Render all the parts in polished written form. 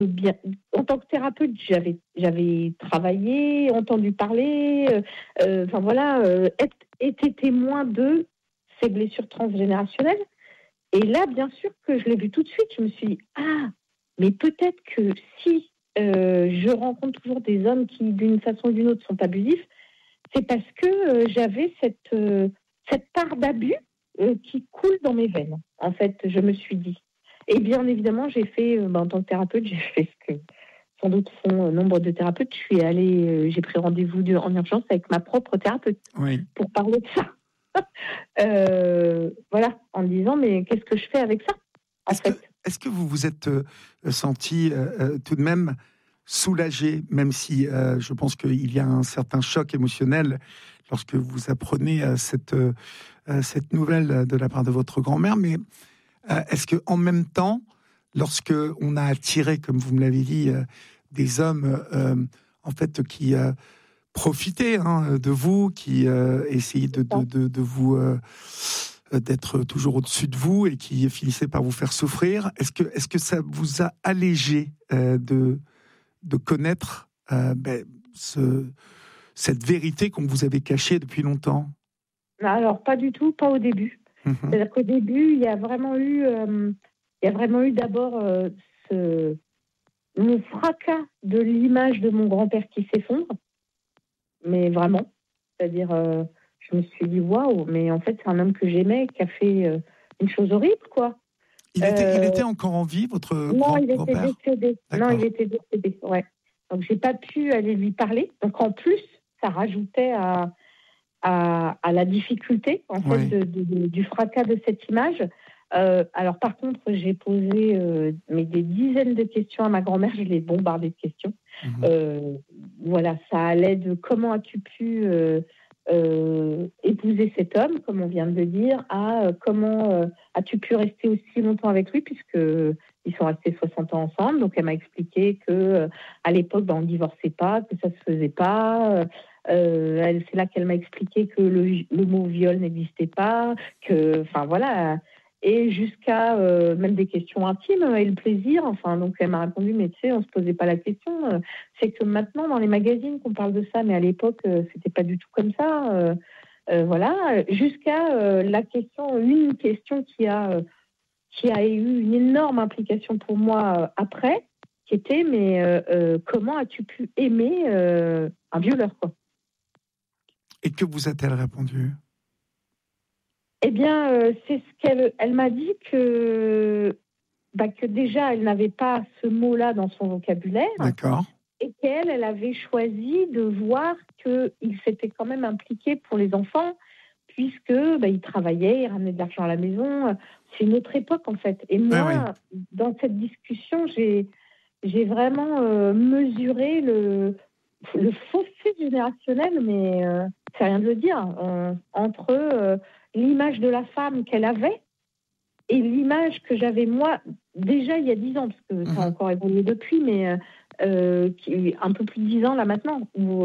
bien, en tant que thérapeute, j'avais travaillé, entendu parler, enfin voilà, été témoin de ces blessures transgénérationnelles. Et là, bien sûr que je l'ai vu tout de suite. Je me suis dit, ah, mais peut-être que si je rencontre toujours des hommes qui, d'une façon ou d'une autre, sont abusifs, c'est parce que j'avais cette part d'abus qui coule dans mes veines. En fait, je me suis dit. Et bien évidemment, j'ai fait, en tant que thérapeute, j'ai fait ce que sans doute font nombre de thérapeutes. Je suis allée, j'ai pris rendez-vous en urgence avec ma propre thérapeute pour parler de ça. Voilà, en me disant, mais qu'est-ce que je fais avec ça, en fait. Est-ce que vous vous êtes senti tout de même soulagé, même si je pense qu'il y a un certain choc émotionnel lorsque vous apprenez cette nouvelle de la part de votre grand-mère, mais est-ce que en même temps, lorsque on a attiré, comme vous me l'avez dit, des hommes en fait qui profitaient de vous, qui essayaient de vous d'être toujours au-dessus de vous et qui finissaient par vous faire souffrir, est-ce que ça vous a allégé de connaître cette vérité qu'on vous avait cachée depuis longtemps? Alors, pas du tout, pas au début. C'est-à-dire qu'au début, il y a vraiment eu d'abord le fracas de l'image de mon grand-père qui s'effondre, mais vraiment. C'est-à-dire, je me suis dit, waouh, mais en fait, c'est un homme que j'aimais, qui a fait une chose horrible, quoi. Il était encore en vie, votre grand-père? Non, il était décédé. D'accord. Non, il était décédé, ouais. Donc, j'ai pas pu aller lui parler. Donc, en plus, ça rajoutait à la difficulté, en fait, du fracas de cette image. Alors, par contre, j'ai posé des dizaines de questions à ma grand-mère. Je l'ai bombardée de questions. Voilà, ça allait de comment as-tu pu épouser cet homme, comme on vient de le dire, à comment as-tu pu rester aussi longtemps avec lui, puisque ils sont restés 60 ans ensemble. Donc, elle m'a expliqué que à l'époque, on ne divorçait pas, que ça ne se faisait pas. C'est là qu'elle m'a expliqué que le mot viol n'existait pas, que, enfin voilà, et jusqu'à même des questions intimes et le plaisir. Enfin, donc elle m'a répondu, mais tu sais, on se posait pas la question. C'est que maintenant dans les magazines qu'on parle de ça, mais à l'époque c'était pas du tout comme ça. Voilà, jusqu'à une question qui a eu une énorme implication pour moi après, qui était, mais comment as-tu pu aimer un violeur, quoi? Et que vous a-t-elle répondu? Eh bien, c'est ce qu'elle m'a dit que déjà, elle n'avait pas ce mot-là dans son vocabulaire. D'accord. Et elle avait choisi de voir qu'il s'était quand même impliqué pour les enfants, puisque il travaillait, il ramenait de l'argent à la maison. C'est une autre époque, en fait. Et moi, dans cette discussion, j'ai vraiment mesuré le fossé générationnel, mais c'est rien de le dire, entre l'image de la femme qu'elle avait et l'image que j'avais moi, déjà il y a 10 ans, parce que ça a encore évolué depuis, mais qui un peu plus de 10 ans là maintenant, où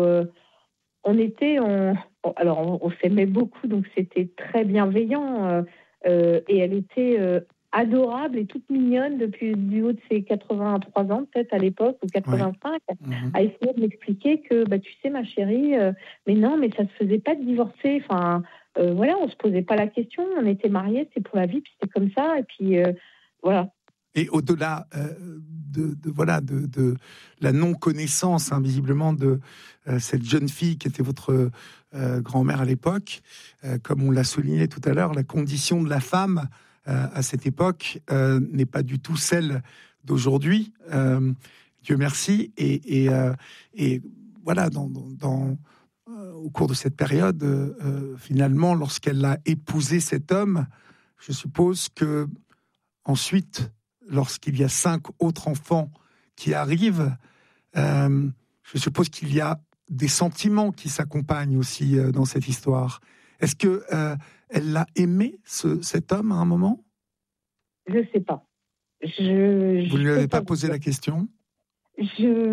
on s'aimait beaucoup, donc c'était très bienveillant, et elle était adorable et toute mignonne depuis du haut de ses 83 ans, peut-être à l'époque, ou 85, à essayer de m'expliquer que, tu sais, ma chérie, mais non, mais ça se faisait pas de divorcer, enfin, voilà, on se posait pas la question, on était mariés, c'est pour la vie, puis c'était comme ça, et puis voilà. Et au-delà de la non-connaissance, visiblement, de cette jeune fille qui était votre grand-mère à l'époque, comme on l'a souligné tout à l'heure, la condition de la femme à cette époque n'est pas du tout celle d'aujourd'hui. Dieu merci. Et voilà, au cours de cette période, finalement, lorsqu'elle a épousé cet homme, je suppose que ensuite, lorsqu'il y a 5 autres enfants qui arrivent, je suppose qu'il y a des sentiments qui s'accompagnent aussi dans cette histoire. Est-ce que elle l'a aimé, cet homme, à un moment? Je sais pas. Vous ne lui avez pas posé la question? Oui,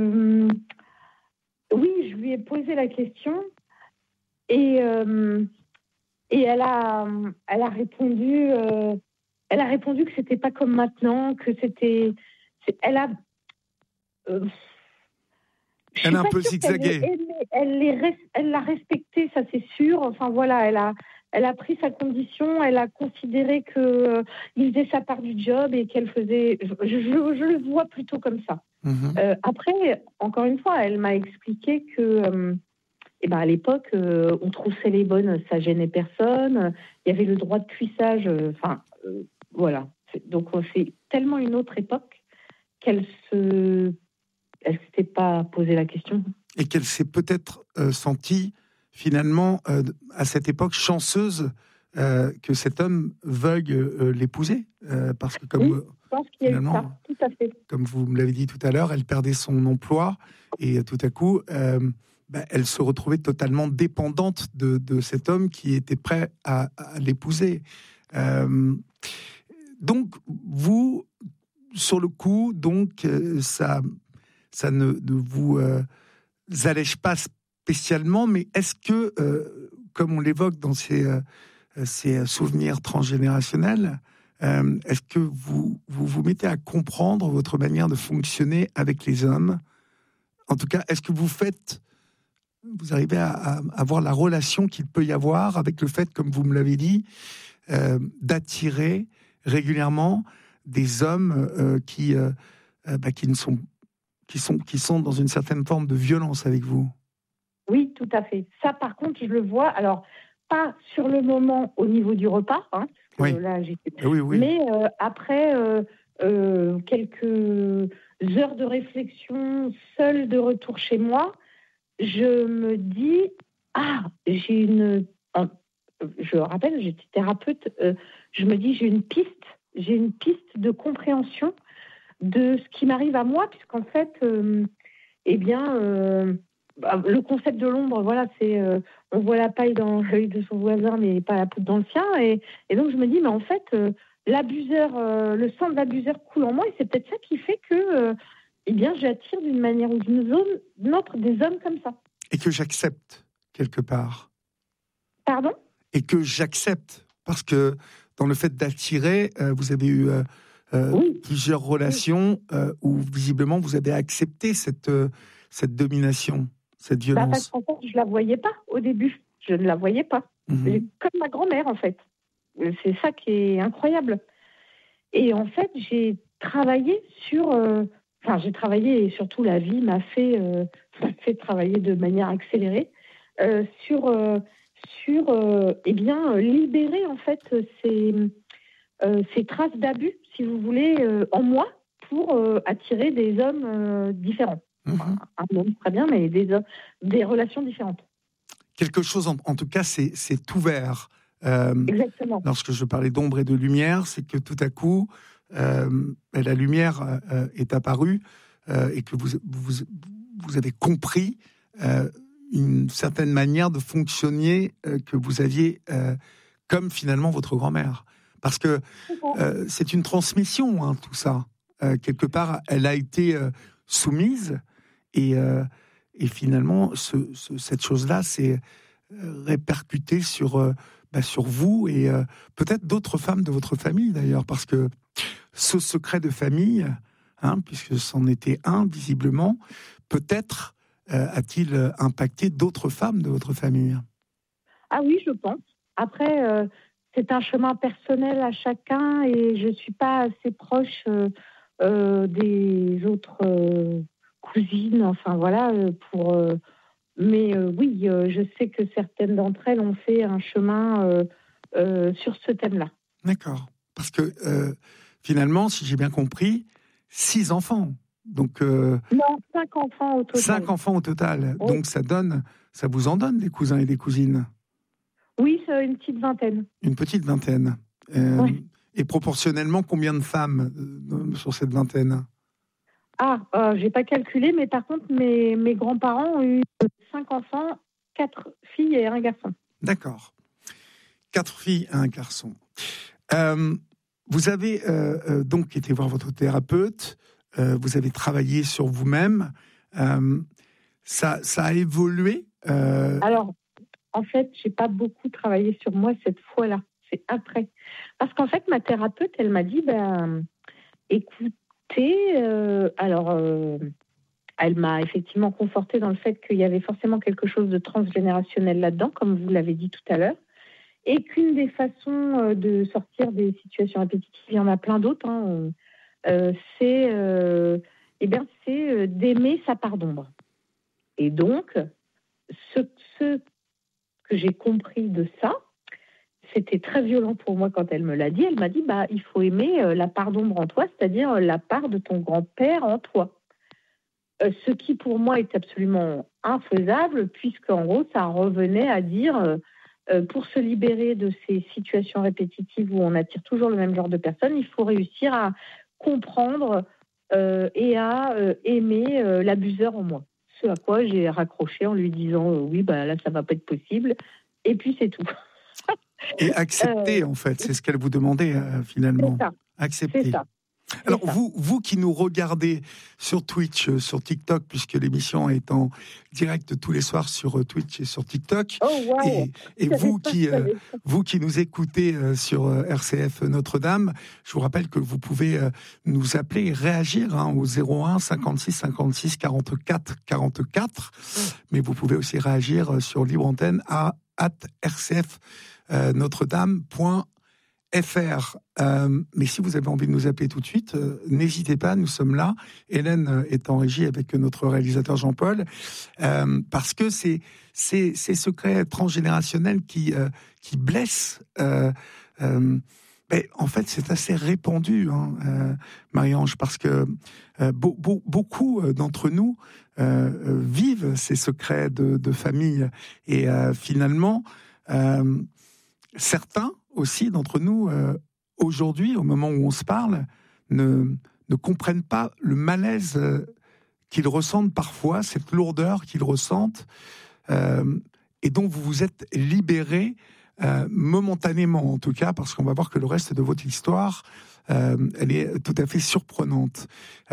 je lui ai posé la question et elle a répondu. Elle a répondu que c'était pas comme maintenant, que c'était. Elle a un peu zigzagué. Elle l'a respecté, ça c'est sûr. Enfin voilà, elle a pris sa condition, elle a considéré que il faisait sa part du job et qu'elle faisait. Je le vois plutôt comme ça. Après, encore une fois, elle m'a expliqué que, à l'époque, on troussait les bonnes, ça gênait personne. Il y avait le droit de cuissage. Voilà. Donc c'est tellement une autre époque qu'elle s'était pas posé la question. Et qu'elle s'est peut-être sentie, finalement, à cette époque, chanceuse que cet homme veuille l'épouser. Parce que oui, je pense qu'il y a eu ça, tout à fait. Comme vous me l'avez dit tout à l'heure, elle perdait son emploi et tout à coup, elle se retrouvait totalement dépendante de cet homme qui était prêt à l'épouser. Donc, vous, sur le coup, donc, ça ne vous allège pas spécialement, mais est-ce que, comme on l'évoque dans ces souvenirs transgénérationnels, est-ce que vous mettez à comprendre votre manière de fonctionner avec les hommes? En tout cas, est-ce que vous arrivez à avoir la relation qu'il peut y avoir avec le fait, comme vous me l'avez dit, d'attirer régulièrement des hommes qui sont dans une certaine forme de violence avec vous? Oui, tout à fait. Ça, par contre, je le vois. Alors, pas sur le moment au niveau du repas, parce que oui. Là, oui. Mais après quelques heures de réflexion, seule de retour chez moi, je me dis je rappelle, j'étais thérapeute. Je me dis j'ai une piste de compréhension de ce qui m'arrive à moi, puisqu'en fait, le concept de l'ombre, voilà, c'est on voit la paille dans l'œil de son voisin, mais pas la poudre dans le sien. Et donc je me dis, mais en fait, l'abuseur, le sang de l'abuseur coule en moi, et c'est peut-être ça qui fait que, j'attire d'une manière ou d'une autre des hommes comme ça. Et que j'accepte quelque part. Pardon ? Et que j'accepte, parce que dans le fait d'attirer, vous avez eu plusieurs relations où visiblement vous avez accepté cette domination, cette violence. Parce qu'en fait, je la voyais pas au début. Je ne la voyais pas. Comme ma grand-mère, en fait. C'est ça qui est incroyable. Et en fait, j'ai travaillé j'ai travaillé, et surtout la vie m'a fait travailler de manière accélérée sur libérer en fait ces traces d'abus, si vous voulez, en moi pour attirer des hommes différents. Enfin, un homme très bien, mais des relations différentes. Quelque chose, en tout cas, c'est ouvert. Exactement. Lorsque je parlais d'ombre et de lumière, c'est que tout à coup, la lumière est apparue et que vous avez compris une certaine manière de fonctionner que vous aviez comme finalement votre grand-mère. Parce que c'est une transmission, hein, tout ça. Quelque part, elle a été soumise et finalement, cette chose-là s'est répercutée sur vous et peut-être d'autres femmes de votre famille d'ailleurs, parce que ce secret de famille, puisque c'en était un visiblement, peut-être a-t-il impacté d'autres femmes de votre famille? Ah oui, je pense. Après, c'est un chemin personnel à chacun et je ne suis pas assez proche des autres cousines, enfin voilà, mais oui, je sais que certaines d'entre elles ont fait un chemin sur ce thème-là. D'accord. Parce que finalement, si j'ai bien compris, 6 enfants. Donc, non, 5 enfants au total. 5 enfants au total. Oui. Donc ça vous en donne des cousins et des cousines? Oui, c'est une petite vingtaine. Une petite vingtaine. Oui. Et proportionnellement, combien de femmes sur cette vingtaine? J'ai pas calculé, mais par contre, mes grands-parents ont eu 5 enfants, 4 filles et un garçon. D'accord. 4 filles et un garçon. Vous avez donc été voir votre thérapeute, vous avez travaillé sur vous-même. Ça a évolué Alors, en fait, j'ai pas beaucoup travaillé sur moi cette fois-là. C'est après. Parce qu'en fait, ma thérapeute, elle m'a dit, écoutez, elle m'a effectivement confortée dans le fait qu'il y avait forcément quelque chose de transgénérationnel là-dedans, comme vous l'avez dit tout à l'heure, et qu'une des façons de sortir des situations répétitives, il y en a plein d'autres, hein, c'est d'aimer sa part d'ombre. Et donc, ce que j'ai compris de ça, c'était très violent pour moi quand elle me l'a dit. Elle m'a dit, il faut aimer la part d'ombre en toi, c'est-à-dire la part de ton grand-père en toi. Ce qui, pour moi, est absolument infaisable, puisqu'en gros, ça revenait à dire, pour se libérer de ces situations répétitives où on attire toujours le même genre de personnes, il faut réussir à comprendre et à aimer l'abuseur en moi. Ce à quoi j'ai raccroché en lui disant, oui, là, ça ne va pas être possible. Et puis, c'est tout. Et accepter, en fait, c'est ce qu'elle vous demandait finalement. C'est ça. Accepter. C'est ça. Alors, vous qui nous regardez sur Twitch, sur TikTok, puisque l'émission est en direct tous les soirs sur Twitch et sur TikTok, et vous qui nous écoutez sur RCF Notre-Dame, je vous rappelle que vous pouvez nous appeler et réagir au 01 56 56 44 44, mais vous pouvez aussi réagir sur Libre Antenne à @rcf notre-dame.fr. Mais si vous avez envie de nous appeler tout de suite, n'hésitez pas, nous sommes là. Hélène est en régie avec notre réalisateur Jean-Paul, parce que c'est ces secrets transgénérationnels qui blessent. Mais en fait, c'est assez répandu, Marie-Ange, parce que beaucoup d'entre nous vivent ces secrets de famille. Et finalement, certains aussi d'entre nous, aujourd'hui, au moment où on se parle, ne comprennent pas le malaise qu'ils ressentent parfois, cette lourdeur qu'ils ressentent, et dont vous vous êtes libérés momentanément, en tout cas, parce qu'on va voir que le reste de votre histoire, elle est tout à fait surprenante.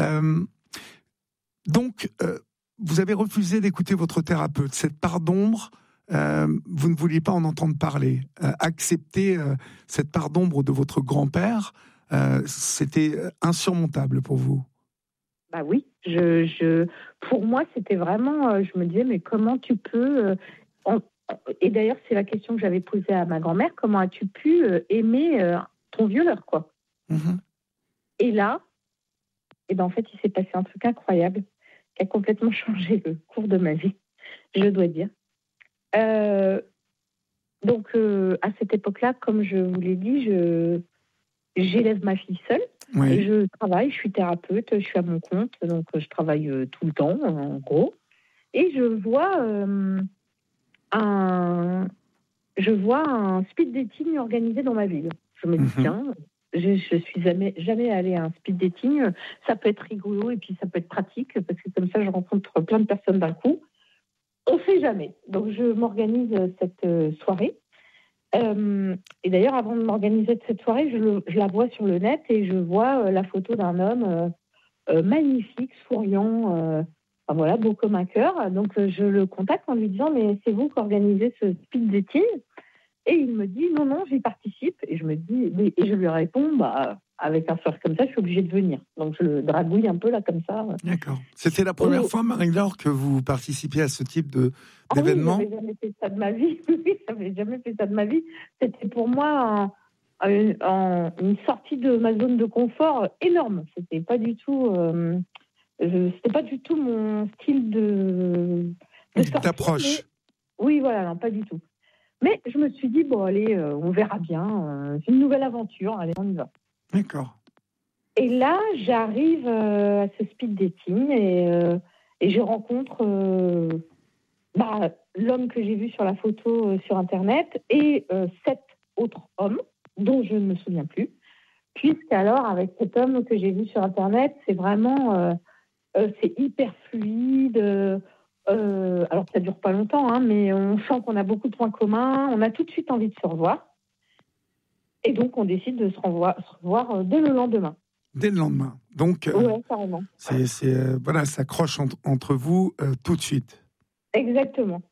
Donc, vous avez refusé d'écouter votre thérapeute. Cette part d'ombre, vous ne vouliez pas en entendre parler. Accepter cette part d'ombre de votre grand-père, c'était insurmontable pour vous. Oui, pour moi, c'était vraiment, je me disais, mais comment tu peux... et d'ailleurs, c'est la question que j'avais posée à ma grand-mère, comment as-tu pu aimer ton violeur, quoi. Et là, en fait, il s'est passé un truc incroyable qui a complètement changé le cours de ma vie, je dois dire. Donc, à cette époque-là, comme je vous l'ai dit, j'élève ma fille seule. Oui. Et je travaille, je suis thérapeute, je suis à mon compte, donc je travaille tout le temps, en gros. Et je vois un speed dating organisé dans ma ville. Je me dis, tiens, je suis jamais allée à un speed dating. Ça peut être rigolo et puis ça peut être pratique, parce que comme ça, je rencontre plein de personnes d'un coup. On ne sait jamais. Donc, je m'organise cette soirée. Et d'ailleurs, avant de m'organiser de cette soirée, je la vois sur le net et je vois la photo d'un homme magnifique, souriant, beau comme un cœur. Donc, je le contacte en lui disant, mais c'est vous qui organisez ce speed dating? Et il me dit, non, j'y participe. Et je lui réponds, avec un sourire comme ça, je suis obligée de venir. Donc, je le dragouille un peu là, comme ça. D'accord. C'était la première fois, Marie-Laure, que vous participiez à ce type d'événement? Oui, j'avais jamais fait ça de ma vie. Oui, j'avais jamais fait ça de ma vie. C'était pour moi une sortie de ma zone de confort énorme. C'était pas du tout, mon style de sortie, d'approche. Oui, voilà, non, pas du tout. Mais je me suis dit, bon, allez, on verra bien. C'est une nouvelle aventure. Allez, on y va. D'accord. Et là, j'arrive à ce speed dating et je rencontre l'homme que j'ai vu sur la photo sur Internet et 7 autres hommes dont je ne me souviens plus. Puisqu'alors, avec cet homme que j'ai vu sur Internet, c'est vraiment c'est hyper fluide. Alors, ça ne dure pas longtemps, mais on sent qu'on a beaucoup de points communs. On a tout de suite envie de se revoir. Et donc, on décide de se revoir dès le lendemain. Dès le lendemain. Donc, ouais, carrément. Ça accroche entre vous tout de suite. Exactement.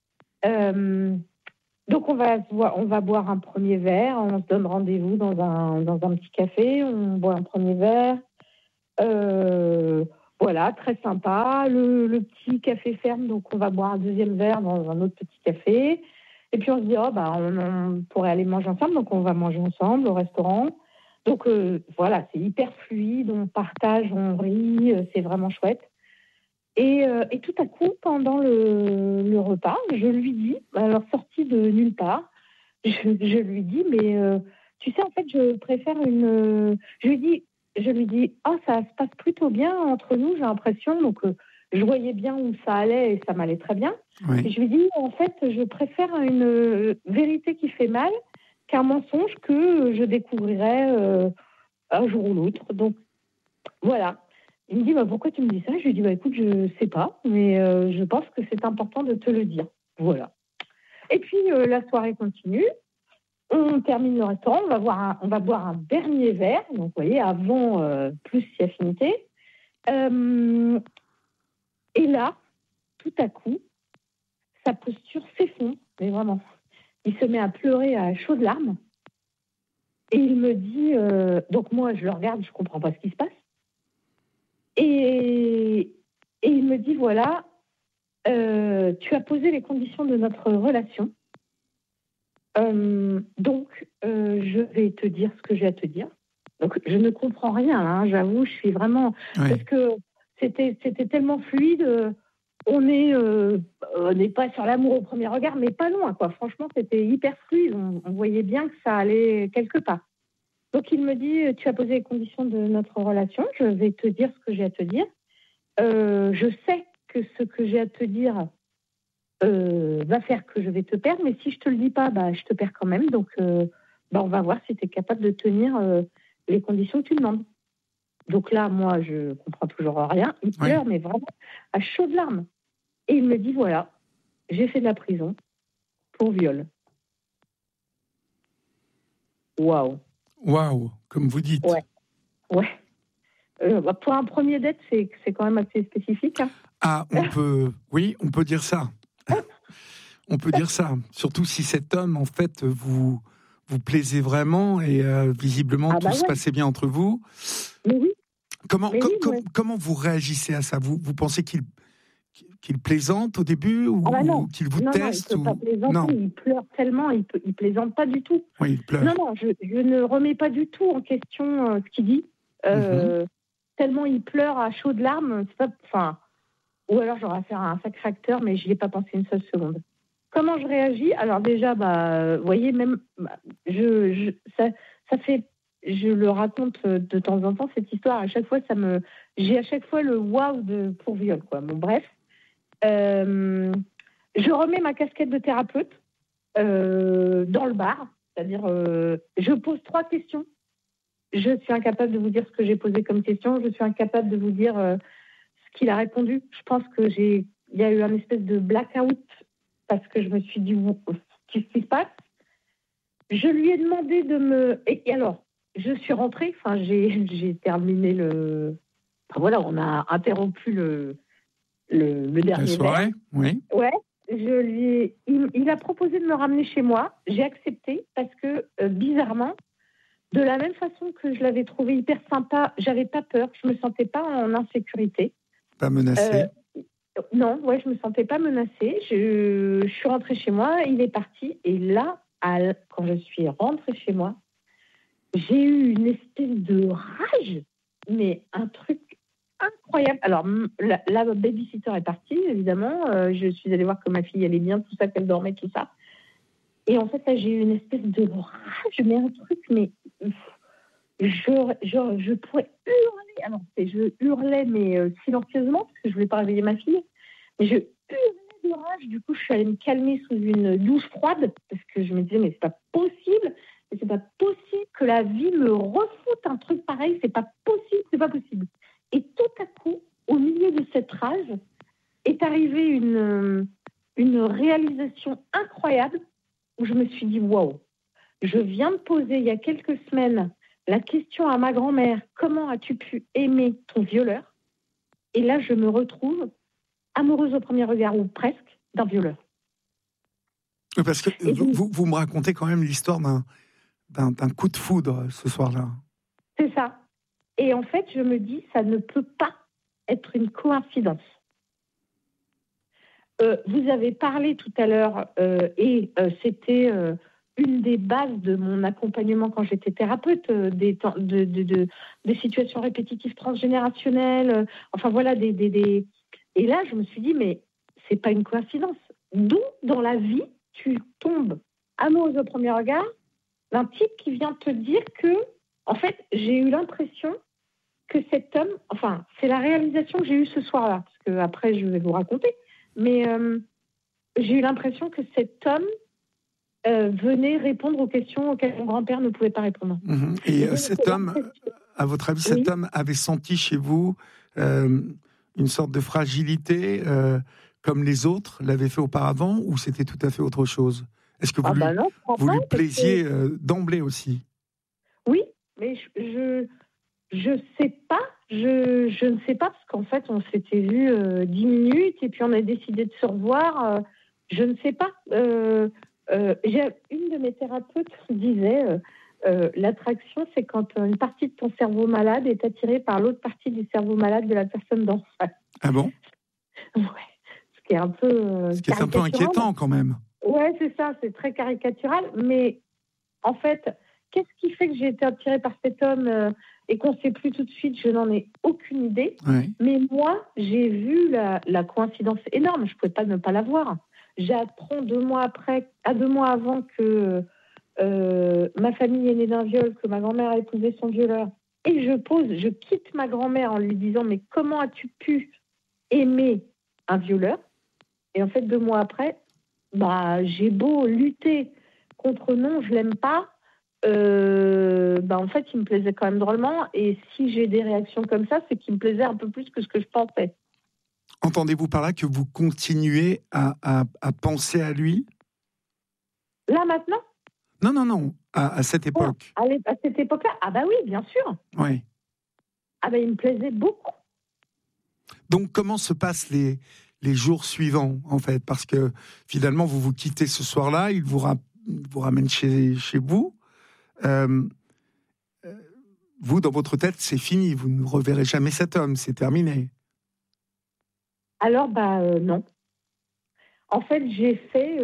Donc, on va boire un premier verre. On se donne rendez-vous dans un petit café. On boit un premier verre. Voilà, très sympa. Le petit café ferme, donc on va boire un deuxième verre dans un autre petit café. Et puis on se dit, on pourrait aller manger ensemble, donc on va manger ensemble au restaurant. Donc voilà, c'est hyper fluide, on partage, on rit, c'est vraiment chouette. Et tout à coup, pendant le repas, je lui dis, alors sorti de nulle part, je lui dis, mais tu sais, en fait, je préfère une. Je lui dis, ça se passe plutôt bien entre nous, j'ai l'impression. Donc, je voyais bien où ça allait et ça m'allait très bien. Oui. Et je lui dis, en fait, je préfère une vérité qui fait mal qu'un mensonge que je découvrirai un jour ou l'autre. Donc, voilà. Il me dit, pourquoi tu me dis ça? Je lui dis, écoute, je sais pas, mais je pense que c'est important de te le dire. Voilà. Et puis, la soirée continue. On termine le restaurant, on va boire un dernier verre. Donc, vous voyez, avant, plus si affinité. Et là, tout à coup, sa posture s'effondre, mais vraiment. Il se met à pleurer à chaudes larmes. Et il me dit, donc moi, je le regarde, je comprends pas ce qui se passe. Et il me dit, voilà, tu as posé les conditions de notre relation. Donc, je vais te dire ce que j'ai à te dire. Donc, je ne comprends rien, hein, j'avoue, je suis vraiment... Oui. Parce que c'était tellement fluide, on n'est pas sur l'amour au premier regard, mais pas loin, quoi. Franchement, c'était hyper fluide, on voyait bien que ça allait quelque part. Donc, il me dit, tu as posé les conditions de notre relation, je vais te dire ce que j'ai à te dire. Je sais que ce que j'ai à te dire va faire que je vais te perdre, mais si je te le dis pas, je te perds quand même. Donc, on va voir si tu es capable de tenir les conditions que tu demandes. Donc là, moi, je comprends toujours rien. Il pleure, mais vraiment à chaudes larmes. Et il me dit, voilà, j'ai fait de la prison pour viol. Waouh. Waouh, comme vous dites. Ouais. Pour un premier date, c'est quand même assez spécifique. Hein. On peut dire ça. On peut dire ça. Surtout si cet homme, en fait, vous plaisez vraiment et visiblement tout se passait bien entre vous. Mais oui. Comment vous réagissez à ça? Vous pensez qu'il plaisante au début ou qu'il vous teste? Non, il ne peut pas plaisanter. Il pleure tellement, il plaisante pas du tout. Oui, il pleure. Non, je ne remets pas du tout en question ce qu'il dit. Tellement il pleure à chaudes larmes, c'est pas, enfin, ou alors j'aurais à faire un sacré acteur, mais je n'y ai pas pensé une seule seconde. Comment je réagis? Alors déjà, vous voyez, même, ça fait, je le raconte de temps en temps cette histoire. À chaque fois, j'ai à chaque fois le waouh pour viol, quoi. Bon, bref, je remets ma casquette de thérapeute dans le bar, c'est-à-dire, je pose 3 questions. Je suis incapable de vous dire ce que j'ai posé comme question. Je suis incapable de vous dire ce qu'il a répondu. Je pense il y a eu un espèce de blackout parce que je me suis dit, qu'est-ce qui se passe? Je lui ai demandé de me... Et alors, je suis rentrée, j'ai terminé voilà, on a interrompu le dernier soirée, oui. Ouais. Il a proposé de me ramener chez moi. J'ai accepté parce que, bizarrement, de la même façon que je l'avais trouvé hyper sympa, j'avais pas peur, je me sentais pas en insécurité. Pas menacée? Non, je me sentais pas menacée. Je suis rentrée chez moi, il est parti. Et là, quand je suis rentrée chez moi, j'ai eu une espèce de rage, mais un truc incroyable. Alors, la babysitter est partie, évidemment. Je suis allée voir que ma fille allait bien, tout ça, qu'elle dormait, tout ça. Et en fait, là, j'ai eu une espèce de rage, mais un truc, mais je pourrais hurler. Alors, je hurlais, mais silencieusement, parce que je voulais pas réveiller ma fille. Mais je hurlais de rage. Du coup, je suis allée me calmer sous une douche froide, parce que je me disais, mais c'est pas possible. C'est pas possible que la vie me refoute un truc pareil. C'est pas possible. Et tout à coup, au milieu de cette rage, est arrivée une réalisation incroyable où je me suis dit, waouh, je viens de poser il y a quelques semaines la question à ma grand-mère, comment as-tu pu aimer ton violeur? Et là, je me retrouve amoureuse au premier regard, ou presque, d'un violeur. Parce que vous me racontez quand même l'histoire d'un coup de foudre ce soir-là. C'est ça. Et en fait, je me dis, ça ne peut pas être une coïncidence. Vous avez parlé tout à l'heure, c'était une des bases de mon accompagnement quand j'étais thérapeute, des situations répétitives transgénérationnelles, enfin voilà, et là, je me suis dit, mais c'est pas une coïncidence. D'où, dans la vie, tu tombes amoureuse au premier regard d'un type qui vient te dire que, en fait, j'ai eu l'impression que cet homme, enfin, c'est la réalisation que j'ai eue ce soir-là, parce que après, je vais vous raconter, mais j'ai eu l'impression que cet homme venait répondre aux questions auxquelles mon grand-père ne pouvait pas répondre. Mmh. Et cet homme, à votre avis, cet homme avait senti chez vous une sorte de fragilité comme les autres l'avaient fait auparavant, ou c'était tout à fait autre chose? Est-ce que vous lui plaisiez d'emblée aussi? Oui, mais je sais pas. Je ne sais pas, parce qu'en fait, on s'était vu 10 minutes et puis on a décidé de se revoir. Je ne sais pas. Une de mes thérapeutes disait l'attraction, c'est quand une partie de ton cerveau malade est attirée par l'autre partie du cerveau malade de la personne d'en face. Ah bon? Ouais. Ce qui est un peu inquiétant quand même. Ouais, c'est ça, c'est très caricatural. Mais en fait, qu'est-ce qui fait que j'ai été attirée par cet homme et qu'on ne sait plus tout de suite? Je n'en ai aucune idée. Ouais. Mais moi, j'ai vu la coïncidence énorme. Je ne pouvais pas ne pas la voir. J'apprends 2 mois avant que ma famille est née d'un viol, que ma grand-mère a épousé son violeur. Et je quitte ma grand-mère en lui disant, mais comment as-tu pu aimer un violeur? Et en fait, 2 mois après, j'ai beau lutter contre non, je l'aime pas. En fait, il me plaisait quand même drôlement. Et si j'ai des réactions comme ça, c'est qu'il me plaisait un peu plus que ce que je pensais. Entendez-vous par là que vous continuez à penser à lui? Là, maintenant? Non, à cette époque. À cette époque-là? Ah bah oui, bien sûr. Oui. Ah bah il me plaisait beaucoup. Donc, comment se passent les jours suivants, en fait? Parce que, finalement, vous quittez ce soir-là, il vous ramène chez vous. Vous, dans votre tête, c'est fini, vous ne reverrez jamais cet homme, c'est terminé. Alors, non. En fait, j'ai fait...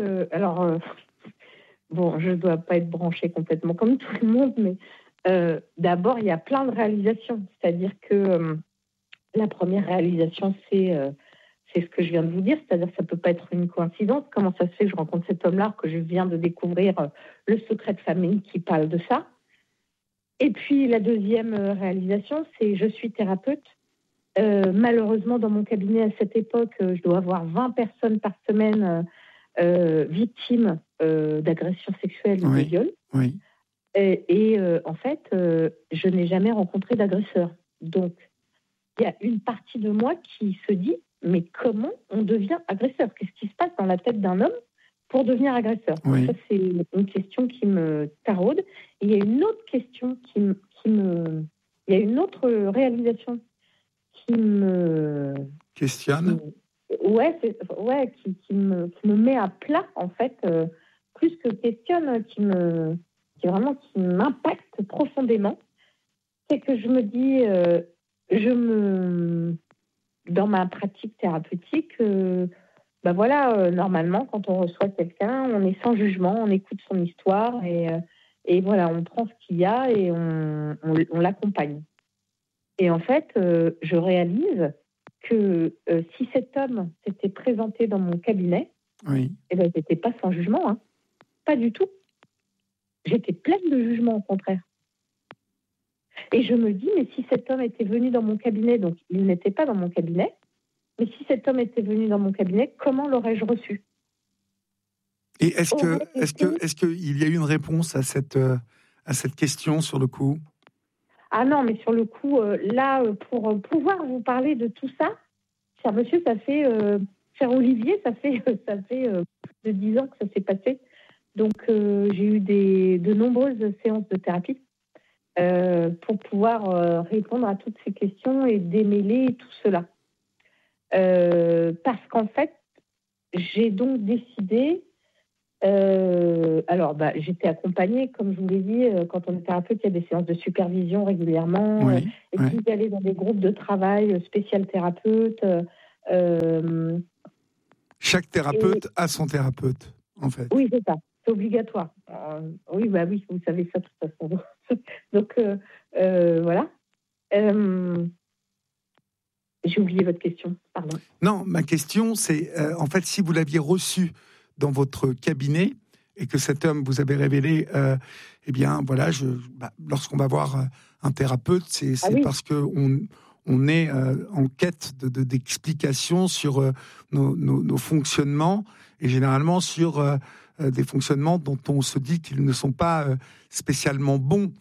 bon, je ne dois pas être branchée complètement comme tout le monde, mais d'abord, il y a plein de réalisations. C'est-à-dire que la première réalisation, c'est ce que je viens de vous dire, c'est-à-dire que ça ne peut pas être une coïncidence. Comment ça se fait que je rencontre cet homme-là, que je viens de découvrir le secret de famille qui parle de ça? Et puis, la deuxième réalisation, c'est je suis thérapeute. Malheureusement, dans mon cabinet, à cette époque, je dois avoir 20 personnes par semaine victimes d'agressions sexuelles ou de viols. Oui. Et en fait, je n'ai jamais rencontré d'agresseur. Donc, il y a une partie de moi qui se dit, mais comment on devient agresseur? Qu'est-ce qui se passe dans la tête d'un homme pour devenir agresseur? Oui. Ça, c'est une question qui me taraude. Et il y a une autre question il y a une autre réalisation qui me questionne. Qui me met à plat, en fait, plus que questionne, qui m'impacte profondément. C'est que je me dis, dans ma pratique thérapeutique, normalement, quand on reçoit quelqu'un, on est sans jugement, on écoute son histoire et voilà, on prend ce qu'il y a et on l'accompagne. Et en fait, je réalise que si cet homme s'était présenté dans mon cabinet, oui. J'étais pas sans jugement, hein. Pas du tout. J'étais pleine de jugement, au contraire. Et je me dis, mais si cet homme était venu dans mon cabinet, donc il n'était pas dans mon cabinet, mais si cet homme était venu dans mon cabinet, comment l'aurais-je reçu? Et est-ce qu'il y a eu une réponse à cette question sur le coup? Ah non, mais sur le coup, pour pouvoir vous parler de tout ça, cher monsieur, cher Olivier, ça fait plus de 10 ans que ça s'est passé. Donc, j'ai eu de nombreuses séances de thérapie pour pouvoir répondre à toutes ces questions et démêler tout cela. Parce qu'en fait, j'ai donc décidé Alors, j'étais accompagnée, comme je vous l'ai dit, quand on est thérapeute, il y a des séances de supervision régulièrement, Oui, et oui. puis d'aller dans des groupes de travail spécial thérapeute. Chaque Et thérapeute a son thérapeute, en fait. oui, c'est ça, c'est obligatoire. Oui, oui, vous savez ça de toute façon. Donc, voilà. J'ai oublié votre question, pardon. Non, ma question, c'est, en fait, si vous l'aviez reçu dans votre cabinet et que cet homme vous avait révélé, eh bien, voilà, lorsqu'on va voir un thérapeute, c'est Oui. parce que on est en quête d'explications sur nos fonctionnements et généralement sur des fonctionnements dont on se dit qu'ils ne sont pas spécialement bons.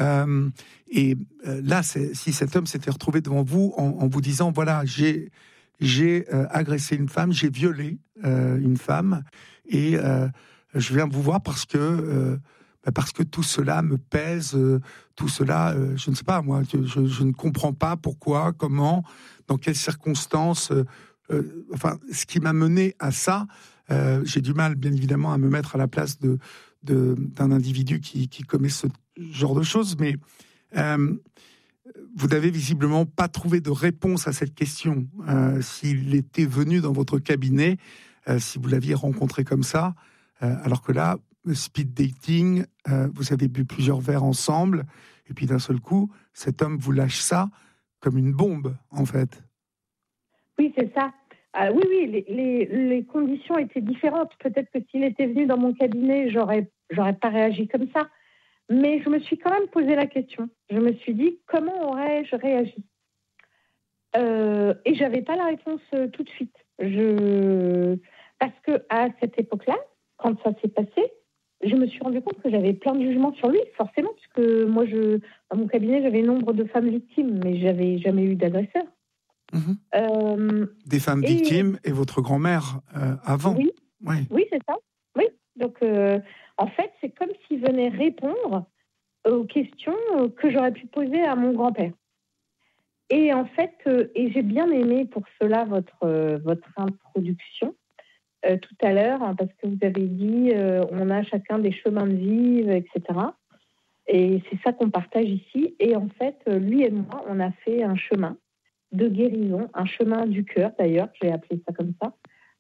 Là, si cet homme s'était retrouvé devant vous en vous disant, voilà, j'ai agressé une femme, j'ai violé une femme, et je viens vous voir parce que tout cela me pèse, tout cela, je ne sais pas, moi, je ne comprends pas pourquoi, comment, dans quelles circonstances, enfin, ce qui m'a mené à ça, j'ai du mal, bien évidemment, à me mettre à la place d'un individu qui commet ce genre de choses, mais vous n'avez visiblement pas trouvé de réponse à cette question. S'il était venu dans votre cabinet, si vous l'aviez rencontré comme ça, alors que là, speed dating, vous avez bu plusieurs verres ensemble, et puis d'un seul coup, cet homme vous lâche ça comme une bombe, en fait. Oui, c'est ça. Oui, les conditions étaient différentes. Peut-être que s'il était venu dans mon cabinet, j'aurais pas réagi comme ça. Mais je me suis quand même posé la question. Je me suis dit, comment aurais-je réagi ? Et j'avais pas la réponse tout de suite. Parce que à cette époque-là, quand ça s'est passé, je me suis rendu compte que j'avais plein de jugements sur lui, forcément, puisque moi, dans mon cabinet, j'avais nombre de femmes victimes, mais j'avais jamais eu d'agresseur. Des femmes victimes et votre grand-mère avant. Oui, ouais. Oui, c'est ça. Oui. Donc, en fait, c'est comme s'il venait répondre aux questions que j'aurais pu poser à mon grand-père. Et en fait, et j'ai bien aimé pour cela votre introduction tout à l'heure, hein, parce que vous avez dit on a chacun des chemins de vie, etc. Et c'est ça qu'on partage ici. Et en fait, lui et moi, on a fait un chemin de guérison, un chemin du cœur d'ailleurs, j'ai appelé ça comme ça.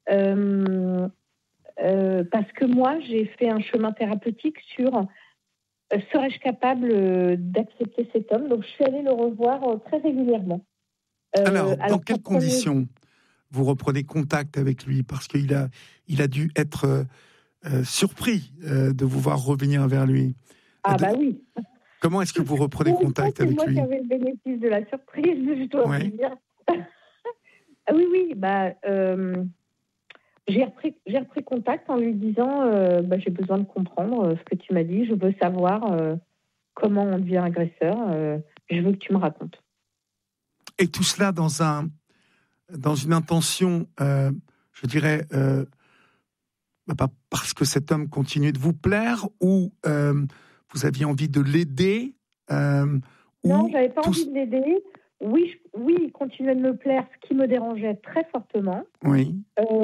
Parce que moi, j'ai fait un chemin thérapeutique sur serais-je capable d'accepter cet homme. Donc, je suis allée le revoir très régulièrement. Alors, dans quelles conditions vous reprenez contact avec lui ? Parce qu'il a dû être surpris de vous voir revenir vers lui. Oui. Comment est-ce que vous reprenez contact avec lui ? C'est moi qui avais le bénéfice de la surprise, je dois vous dire. Oui. J'ai repris contact en lui disant j'ai besoin de comprendre ce que tu m'as dit. Je veux savoir comment on devient agresseur. Je veux que tu me racontes. Et tout cela dans une intention, je dirais, parce que cet homme continuait de vous plaire, ou vous aviez envie de l'aider Non, j'avais pas envie de l'aider. Oui, il continuait de me plaire, ce qui me dérangeait très fortement. Oui.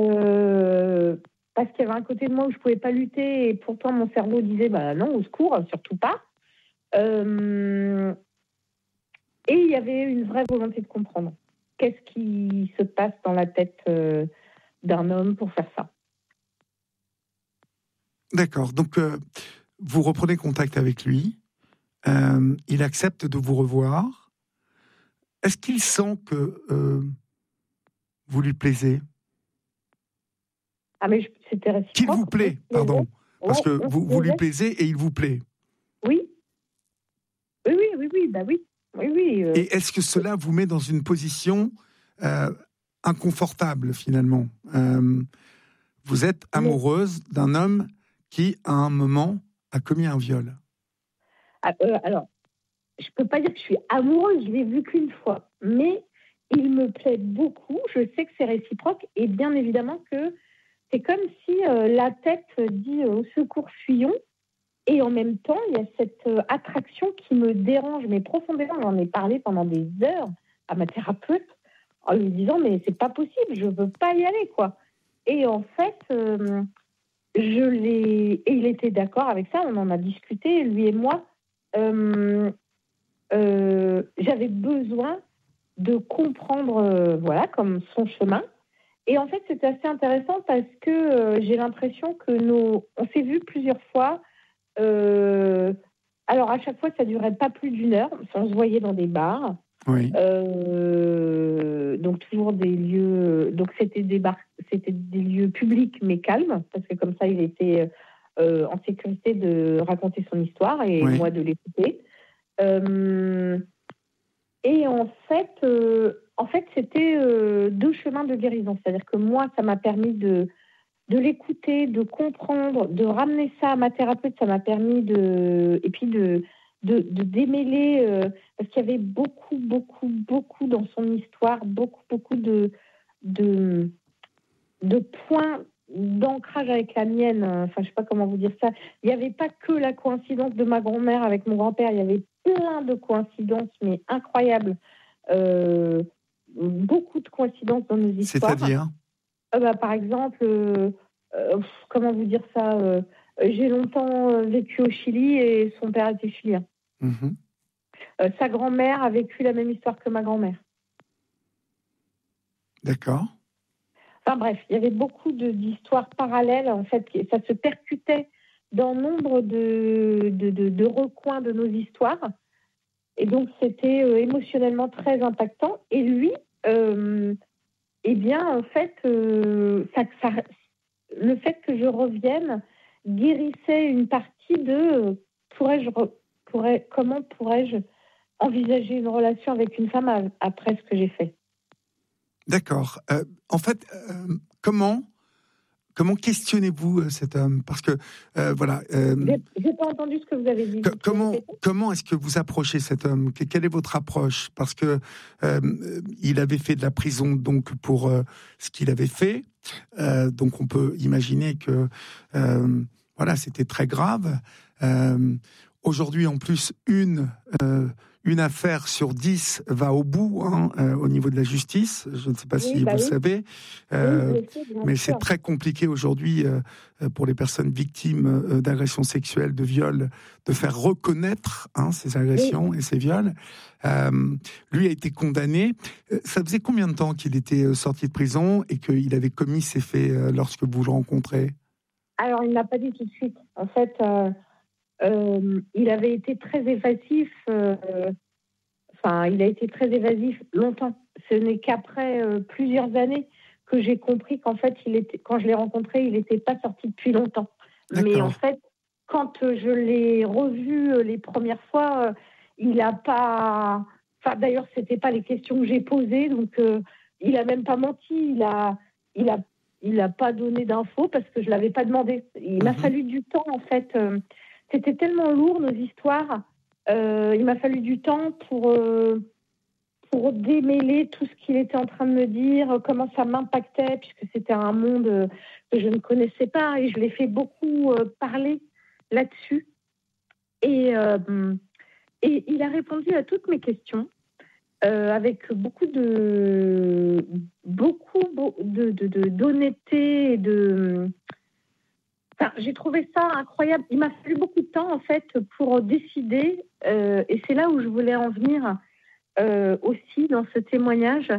Parce qu'il y avait un côté de moi où je ne pouvais pas lutter, et pourtant mon cerveau disait non, au secours, surtout pas. Et il y avait une vraie volonté de comprendre. Qu'est-ce qui se passe dans la tête d'un homme pour faire ça ? D'accord. Donc, vous reprenez contact avec lui. Il accepte de vous revoir. Est-ce qu'il sent que vous lui plaisez ? Mais c'était réciproque. Qu'il vous plaît, pardon. Parce que vous lui plaisez et il vous plaît. Oui. Oui. Et est-ce que cela vous met dans une position inconfortable, finalement ? Vous êtes amoureuse d'un homme qui, à un moment, a commis un viol. Alors, je ne peux pas dire que je suis amoureuse, je l'ai vu qu'une fois. Mais il me plaît beaucoup, je sais que c'est réciproque, et bien évidemment que c'est comme si la tête dit au secours, fuyons. Et en même temps, il y a cette attraction qui me dérange, mais profondément. J'en ai parlé pendant des heures à ma thérapeute en lui disant mais c'est pas possible, je veux pas y aller, quoi. Et en fait, Et il était d'accord avec ça, on en a discuté, lui et moi. J'avais besoin de comprendre, voilà, comme son chemin. Et en fait, c'était assez intéressant parce que j'ai l'impression que on s'est vus plusieurs fois. Alors, à chaque fois, ça durait pas plus d'1 heure. On se voyait dans des bars. Oui. Donc, toujours des lieux. Donc, c'était c'était des lieux publics, mais calmes, parce que comme ça, il était en sécurité de raconter son histoire et Oui. moi de l'écouter. Et en fait, c'était 2 chemins de guérison. C'est-à-dire que moi, ça m'a permis de l'écouter, de comprendre, de ramener ça à ma thérapeute. Ça m'a permis et puis de démêler, parce qu'il y avait beaucoup, beaucoup, beaucoup dans son histoire, beaucoup, beaucoup de points d'ancrage avec la mienne. Enfin, je ne sais pas comment vous dire ça. Il n'y avait pas que la coïncidence de ma grand-mère avec mon grand-père. Il y avait plein de coïncidences, mais incroyables. Beaucoup de coïncidences dans nos histoires. C'est-à-dire par exemple, comment vous dire ça, j'ai longtemps vécu au Chili et son père était chilien. Mm-hmm. Sa grand-mère a vécu la même histoire que ma grand-mère. D'accord. Enfin bref, il y avait beaucoup d'histoires parallèles, en fait, ça se percutait dans nombre de recoins de nos histoires. Et donc, c'était émotionnellement très impactant. Et lui, eh bien, en fait, le fait que je revienne guérissait une partie de comment pourrais-je envisager une relation avec une femme après ce que j'ai fait. D'accord. En fait, comment questionnez-vous cet homme? Parce que, voilà... J'ai pas entendu ce que vous avez dit. Comment est-ce que vous approchez cet homme? Quelle est votre approche? Parce que il avait fait de la prison donc pour ce qu'il avait fait. Donc on peut imaginer que voilà, c'était très grave. Aujourd'hui, en plus, une affaire sur 10 va au bout au niveau de la justice. Je ne sais pas si vous le savez, mais c'est très compliqué aujourd'hui pour les personnes victimes d'agressions sexuelles, de viols, de faire reconnaître ces agressions et ces viols. Lui a été condamné. Ça faisait combien de temps qu'il était sorti de prison et qu'il avait commis ces faits lorsque vous le rencontrez? Alors, il ne l'a pas dit tout de suite. En fait... il avait été très évasif. Il a été très évasif longtemps. Ce n'est qu'après plusieurs années que j'ai compris qu'en fait, quand je l'ai rencontré, il n'était pas sorti depuis longtemps. D'accord. Mais en fait, quand je l'ai revu les premières fois, il n'a pas... Enfin, d'ailleurs, ce n'était pas les questions que j'ai posées, donc il n'a même pas menti. Il a pas donné d'infos parce que je ne l'avais pas demandé. Il m'a fallu du temps, en fait... C'était tellement lourd, nos histoires. Il m'a fallu du temps pour démêler tout ce qu'il était en train de me dire, comment ça m'impactait, puisque c'était un monde que je ne connaissais pas. Et je l'ai fait beaucoup parler là-dessus. Et il a répondu à toutes mes questions avec beaucoup d'honnêteté et de... Enfin, j'ai trouvé ça incroyable. Il m'a fallu beaucoup de temps, en fait, pour décider, et c'est là où je voulais en venir aussi dans ce témoignage,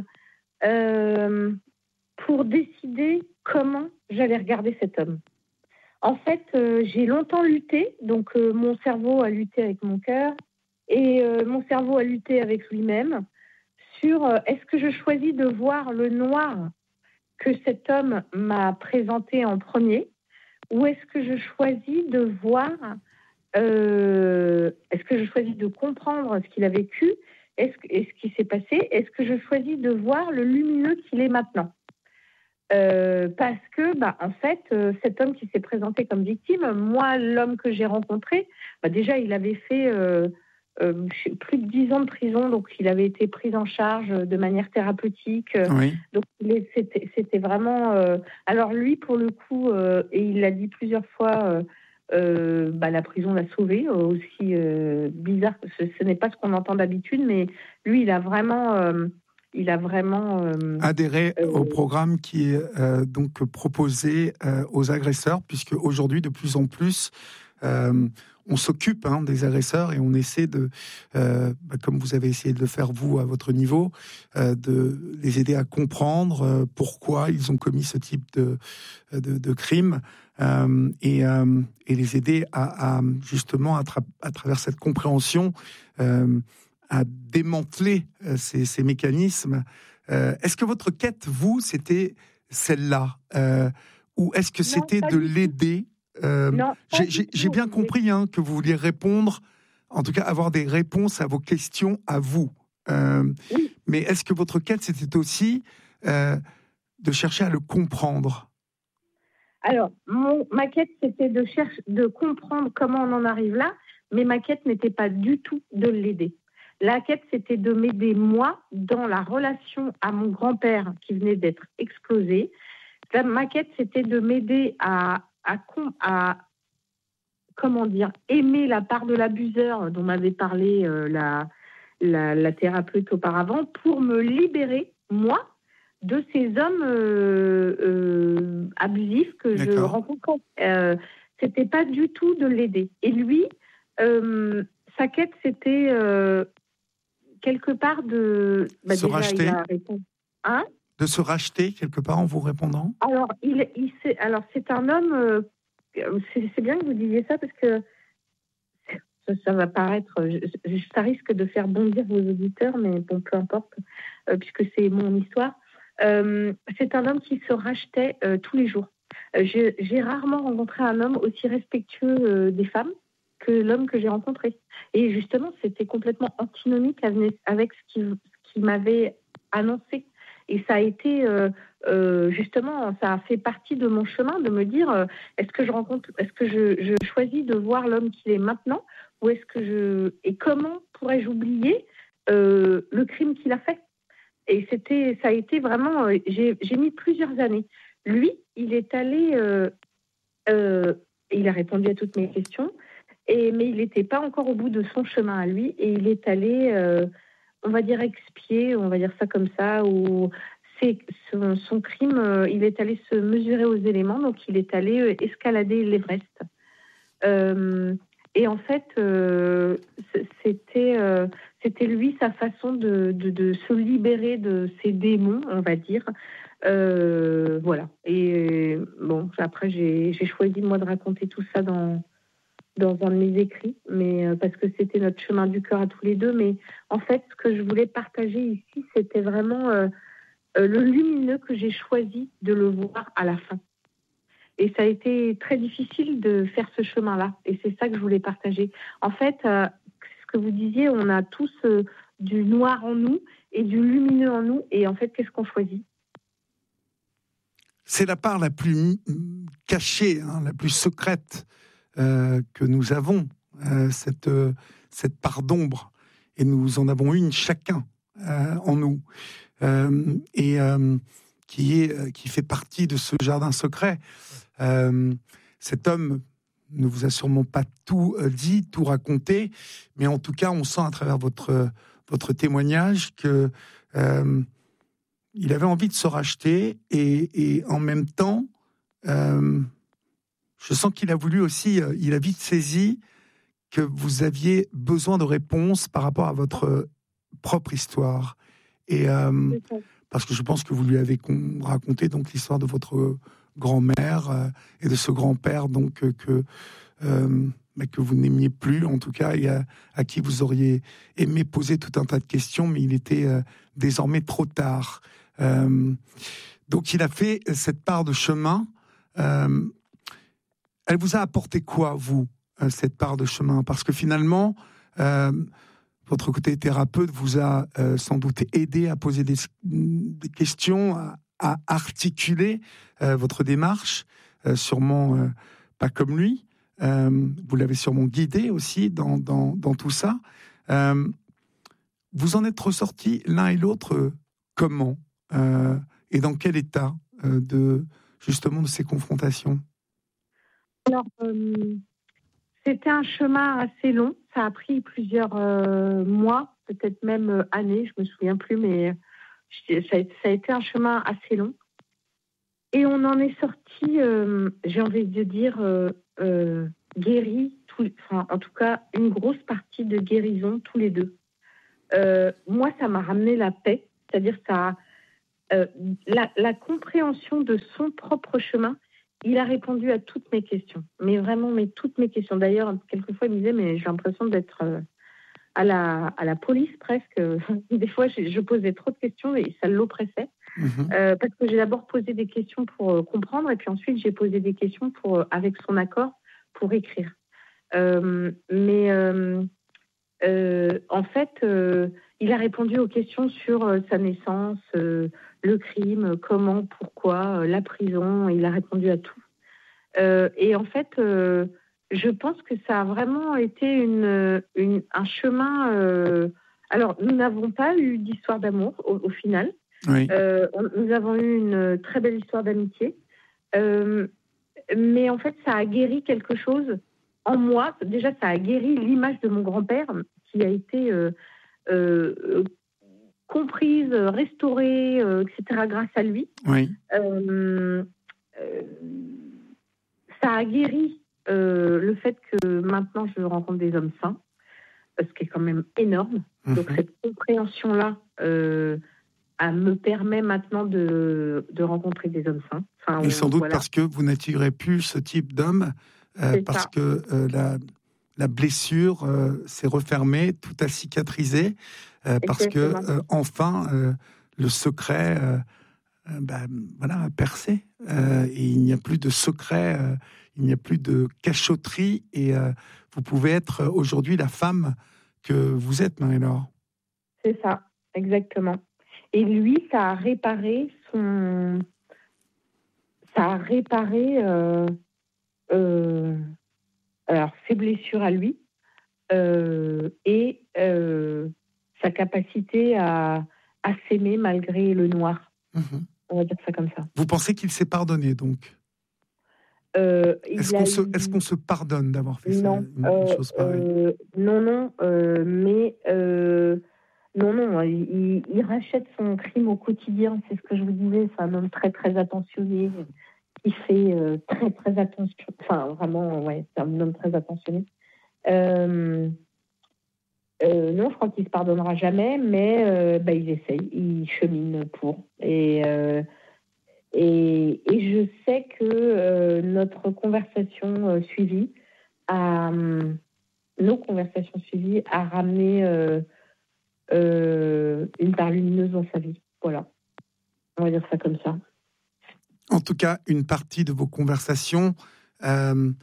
pour décider comment j'allais regarder cet homme. En fait, j'ai longtemps lutté, donc mon cerveau a lutté avec mon cœur, et mon cerveau a lutté avec lui-même, sur est-ce que je choisis de voir le noir que cet homme m'a présenté en premier, ou est-ce que je choisis de voir, est-ce que je choisis de comprendre ce qu'il a vécu, et ce qui s'est passé, est-ce que je choisis de voir le lumineux qu'il est maintenant? Parce que, en fait, cet homme qui s'est présenté comme victime, moi, l'homme que j'ai rencontré, déjà, il avait fait plus de 10 ans de prison, donc il avait été pris en charge de manière thérapeutique. Oui. Donc, c'était vraiment... alors, lui, pour le coup, et il l'a dit plusieurs fois, la prison l'a sauvé, aussi bizarre, ce n'est pas ce qu'on entend d'habitude, mais lui, il a vraiment... il a vraiment adhérer au programme qui est donc proposé aux agresseurs, puisque aujourd'hui, de plus en plus, on s'occupe des agresseurs et on essaie de, comme vous avez essayé de le faire vous à votre niveau, de les aider à comprendre pourquoi ils ont commis ce type de crime et les aider à justement à travers cette compréhension à démanteler ces mécanismes. Est-ce que votre quête, vous, c'était celle-là ou est-ce que c'était de l'aider Non, j'ai bien compris que vous vouliez répondre, en tout cas avoir des réponses à vos questions à vous. Oui. Mais est-ce que votre quête, c'était aussi de chercher à le comprendre? Alors, ma quête, c'était de comprendre comment on en arrive là, mais ma quête n'était pas du tout de l'aider. La quête, c'était de m'aider, moi, dans la relation à mon grand-père qui venait d'être explosé. Ma quête, c'était de m'aider à comment dire, aimer la part de l'abuseur dont m'avait parlé la thérapeute auparavant, pour me libérer, moi, de ces hommes abusifs que je rencontrais. C'était pas du tout de l'aider. Et lui, sa quête, c'était quelque part de se racheter. De se racheter quelque part en vous répondant. Alors, c'est un homme. C'est bien que vous disiez ça parce que ça va paraître, ça risque de faire bondir vos auditeurs, mais bon, peu importe, puisque c'est mon histoire. C'est un homme qui se rachetait tous les jours. J'ai rarement rencontré un homme aussi respectueux des femmes que l'homme que j'ai rencontré. Et justement, c'était complètement antinomique avec ce qu'il m'avait annoncé. Et ça a été, justement, ça a fait partie de mon chemin de me dire, est-ce que je choisis de voir l'homme qu'il est maintenant, ou et comment pourrais-je oublier le crime qu'il a fait? Et ça a été vraiment, j'ai mis plusieurs années. Lui, il est allé, il a répondu à toutes mes questions, mais il n'était pas encore au bout de son chemin à lui, et il est allé, on va dire, expier, on va dire ça comme ça, ou son crime, il est allé se mesurer aux éléments, donc il est allé escalader l'Everest. Et en fait, c'était lui, sa façon de se libérer de ses démons, on va dire. Voilà. Et bon, après, j'ai choisi, moi, de raconter tout ça dans un de mes écrits, mais parce que c'était notre chemin du cœur à tous les deux. Mais en fait, ce que je voulais partager ici, c'était vraiment le lumineux que j'ai choisi de le voir à la fin. Et ça a été très difficile de faire ce chemin-là. Et c'est ça que je voulais partager. En fait, ce que vous disiez, on a tous du noir en nous et du lumineux en nous. Et en fait, qu'est-ce qu'on choisit? C'est la part la plus cachée, la plus secrète que nous avons, cette part d'ombre. Et nous en avons une chacun en nous. Qui fait partie de ce jardin secret. Cet homme ne vous a sûrement pas tout dit, tout raconté, mais en tout cas, on sent à travers votre témoignage que il avait envie de se racheter et en même temps, je sens qu'il a voulu aussi, il a vite saisi que vous aviez besoin de réponses par rapport à votre propre histoire. Et parce que je pense que vous lui avez raconté donc l'histoire de votre grand-mère et de ce grand-père donc que vous n'aimiez plus en tout cas et à qui vous auriez aimé poser tout un tas de questions, mais il était désormais trop tard. Donc il a fait cette part de chemin. Elle vous a apporté quoi, vous, cette part de chemin? Parce que finalement, votre côté thérapeute vous a sans doute aidé à poser des questions, à articuler votre démarche, sûrement pas comme lui. Vous l'avez sûrement guidé aussi dans tout ça. Vous en êtes ressortis l'un et l'autre comment et dans quel état justement de ces confrontations? Alors, c'était un chemin assez long. Ça a pris plusieurs mois, peut-être même années, je me souviens plus, mais Ça a été un chemin assez long. Et on en est sorti, j'ai envie de dire, guéris, en tout cas, une grosse partie de guérison tous les deux. Moi, ça m'a ramené la paix, c'est-à-dire ça, la compréhension de son propre chemin. Il a répondu à toutes mes questions, mais vraiment, toutes mes questions. D'ailleurs, quelquefois, il me disait, mais j'ai l'impression d'être à la police presque. Des fois, je posais trop de questions et ça l'oppressait. Parce que j'ai d'abord posé des questions pour comprendre et puis ensuite j'ai posé des questions avec son accord pour écrire. En fait, il a répondu aux questions sur sa naissance, le crime, comment, pourquoi, la prison. Il a répondu à tout. Et en fait, je pense que ça a vraiment été un chemin. Alors, nous n'avons pas eu d'histoire d'amour au final. Oui. Nous avons eu une très belle histoire d'amitié. Mais en fait, ça a guéri quelque chose en moi. Déjà, ça a guéri l'image de mon grand-père qui a été comprise, restaurée, etc. grâce à lui. Oui. Ça a guéri le fait que maintenant je rencontre des hommes sains, ce qui est quand même énorme. Donc cette compréhension-là me permet maintenant de rencontrer des hommes sains. Et sans doute parce que vous n'attirez plus ce type d'homme, parce que la blessure s'est refermée, tout a cicatrisé, parce que enfin le secret a percé. Et il n'y a plus de secret, il n'y a plus de cachotterie, et vous pouvez être aujourd'hui la femme que vous êtes, Marie-Laure. C'est ça, exactement. Et lui, ça a réparé ses blessures à lui et sa capacité à s'aimer malgré le noir. On va dire ça comme ça. Vous pensez qu'il s'est pardonné, donc Est-ce qu'on se pardonne d'avoir fait une chose pareille? Non, il rachète son crime au quotidien, c'est ce que je vous disais, c'est un homme très très attentionné, qui fait très très attention, enfin vraiment, c'est un homme très attentionné. Non, je crois qu'il ne se pardonnera jamais, mais il essaye, il chemine pour. Et je sais que nos conversations suivies a ramené une part lumineuse dans sa vie. Voilà, on va dire ça comme ça. En tout cas, une partie de vos conversations, une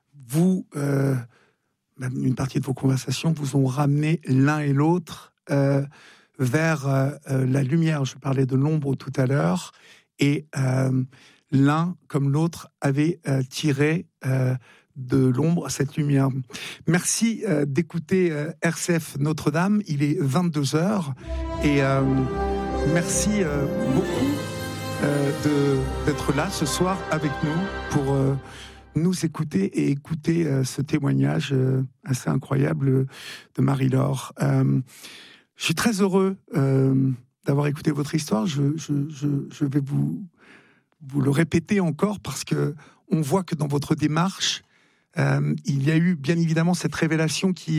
partie de vos conversations vous ont ramené l'un et l'autre vers la lumière. Je parlais de l'ombre tout à l'heure, et l'un comme l'autre avait tiré de l'ombre cette lumière. Merci d'écouter RCF Notre-Dame. Il est 22h, et merci beaucoup d'être là ce soir avec nous pour nous écouter et écouter ce témoignage assez incroyable de Marie-Laure. Je suis très heureux d'avoir écouté votre histoire. Je vais vous le répéter encore, parce que on voit que dans votre démarche, il y a eu bien évidemment cette révélation qui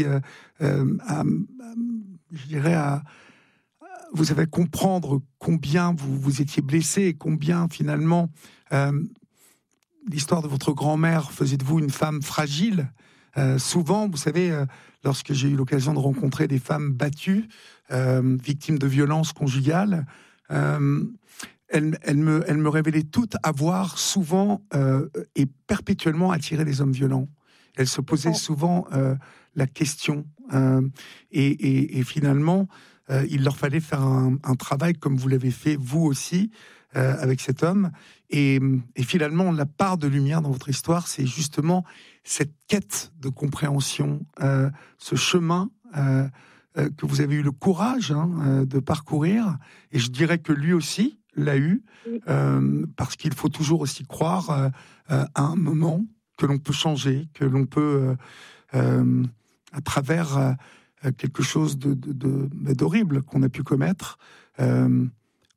vous avez comprendre combien vous étiez blessé, et combien finalement l'histoire de votre grand-mère faisait de vous une femme fragile. Souvent, vous savez, lorsque j'ai eu l'occasion de rencontrer des femmes battues, victimes de violences conjugales, elles me révélaient toutes avoir souvent et perpétuellement attiré les hommes violents. Elles se posaient souvent la question. Et finalement, il leur fallait faire un travail comme vous l'avez fait vous aussi avec cet homme. Et finalement, la part de lumière dans votre histoire, c'est justement cette quête de compréhension, ce chemin que vous avez eu le courage de parcourir. Et je dirais que lui aussi l'a eu, parce qu'il faut toujours aussi croire à un moment que l'on peut changer, que l'on peut, à travers quelque chose d'horrible qu'on a pu commettre,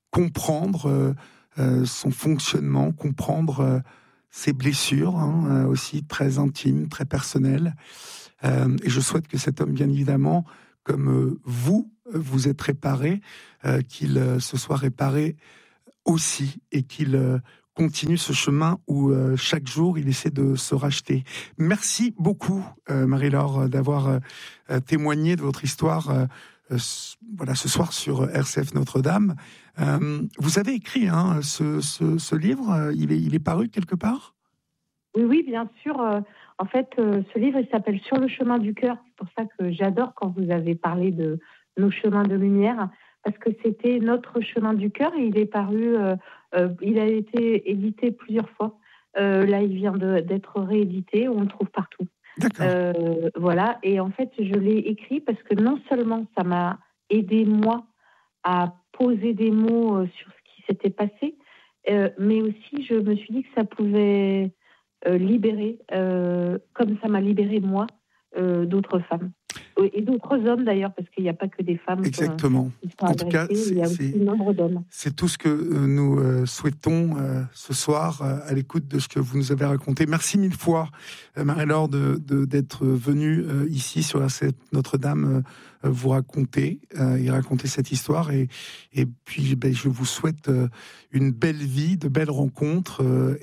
comprendre son fonctionnement, comprendre ses blessures, aussi très intimes, très personnelles. Et je souhaite que cet homme, bien évidemment, comme vous êtes réparé, qu'il se soit réparé aussi et qu'il continue ce chemin où chaque jour il essaie de se racheter. Merci beaucoup Marie-Laure d'avoir témoigné de votre histoire ce soir sur RCF Notre-Dame. Vous avez écrit ce livre, il est paru quelque part ? Oui, bien sûr. En fait, ce livre, il s'appelle Sur le chemin du cœur. C'est pour ça que j'adore quand vous avez parlé de nos chemins de lumière, parce que c'était notre chemin du cœur et il est paru, il a été édité plusieurs fois. Là, il vient d'être réédité, on le trouve partout. D'accord. Voilà, et en fait, je l'ai écrit parce que non seulement ça m'a aidé, moi, à poser des mots sur ce qui s'était passé, mais aussi je me suis dit que ça pouvait libérer, comme ça m'a libéré moi, d'autres femmes. Et d'autres hommes d'ailleurs, parce qu'il n'y a pas que des femmes. Exactement. Qui sont agressées, En tout cas, il y a aussi nombre d'hommes. C'est tout ce que nous souhaitons ce soir à l'écoute de ce que vous nous avez raconté. Merci mille fois, Marie-Laure, d'être venue ici sur Notre-Dame vous raconter et raconter cette histoire. Et puis, je vous souhaite une belle vie, de belles rencontres.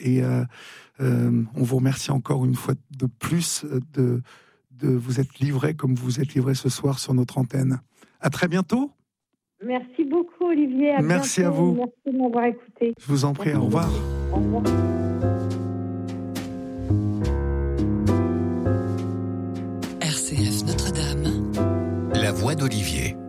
On vous remercie encore une fois de plus de vous être livré comme vous vous êtes livré ce soir sur notre antenne. À très bientôt. Merci beaucoup, Olivier. Merci bientôt. à vous. Merci de m'avoir écouté. Je vous en prie. Au revoir. Au revoir. RCF Notre-Dame. La voix d'Olivier.